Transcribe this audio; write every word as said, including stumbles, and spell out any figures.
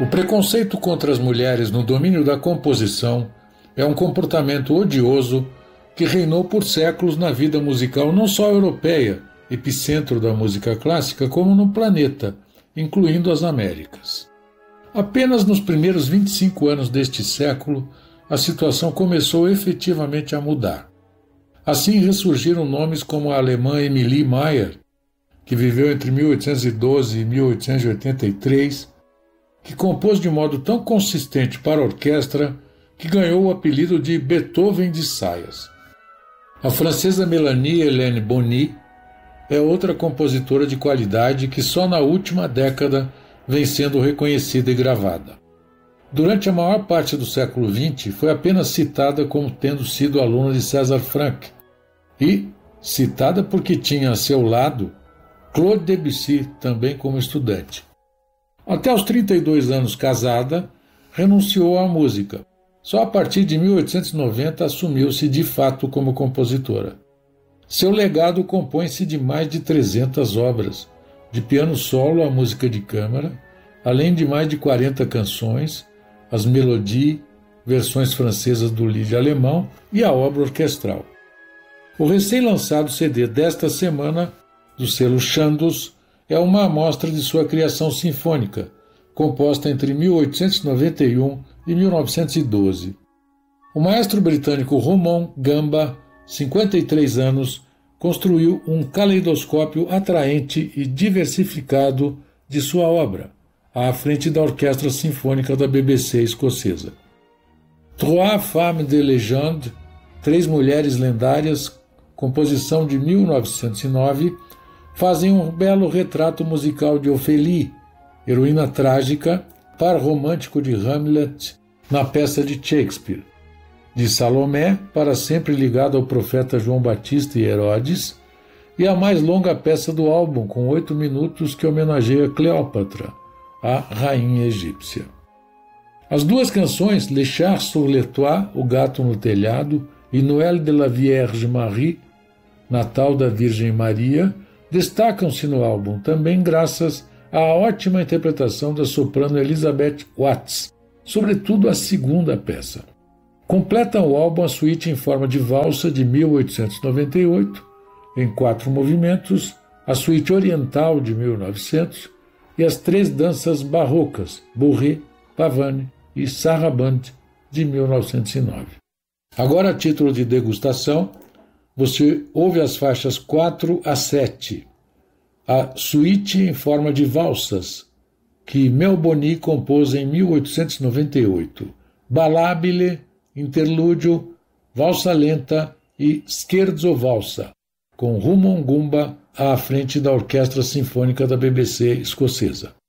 O preconceito contra as mulheres no domínio da composição é um comportamento odioso que reinou por séculos na vida musical não só europeia, epicentro da música clássica, como no planeta, incluindo as Américas. Apenas nos primeiros vinte e cinco anos deste século, a situação começou efetivamente a mudar. Assim ressurgiram nomes como a alemã Emilie Meyer, que viveu entre mil oitocentos e doze e mil oitocentos e oitenta e três, que compôs de modo tão consistente para a orquestra que ganhou o apelido de Beethoven de saias. A francesa Mélanie Hélène Bonny é outra compositora de qualidade que só na última década vem sendo reconhecida e gravada. Durante a maior parte do século vinte, foi apenas citada como tendo sido aluna de César Franck e citada porque tinha a seu lado Claude Debussy, também como estudante. Até os trinta e dois anos casada, renunciou à música. Só a partir de mil oitocentos e noventa assumiu-se de fato como compositora. Seu legado compõe-se de mais de trezentas obras, de piano solo à música de câmara, além de mais de quarenta canções, as melodies, versões francesas do lied alemão e a obra orquestral. O recém-lançado C D desta semana, do selo Chandos, é uma amostra de sua criação sinfônica, composta entre mil oitocentos e noventa e um e mil novecentos e doze. O maestro britânico Rumon Gamba, cinquenta e três anos, construiu um caleidoscópio atraente e diversificado de sua obra, à frente da Orquestra Sinfônica da B B C escocesa. Trois Femmes de Légende, Três Mulheres Lendárias, composição de mil novecentos e nove, fazem um belo retrato musical de Ophélie, heroína trágica, par romântico de Hamlet na peça de Shakespeare, de Salomé, para sempre ligado ao profeta João Batista e Herodes, e a mais longa peça do álbum, com oito minutos, que homenageia Cleópatra, a rainha egípcia. As duas canções, Le Chat sur le Toit, O Gato no Telhado, e Noël de la Vierge Marie, Natal da Virgem Maria, destacam-se no álbum também graças à ótima interpretação da soprano Elizabeth Watts, sobretudo a segunda peça. Completam o álbum a suíte em forma de valsa de mil oitocentos e noventa e oito, em quatro movimentos, a suíte oriental de mil e novecentos e as três danças barrocas, Bourrée, Pavane e Sarabande, de mil novecentos e nove. Agora, a título de degustação, você ouve as faixas quatro a sete, a suíte em forma de valsas, que Mel Bonny compôs em mil oitocentos e noventa e oito, Ballabile, Interlúdio, Valsa Lenta e Scherzo Valsa, com Rumon Gamba à frente da Orquestra Sinfônica da B B C escocesa.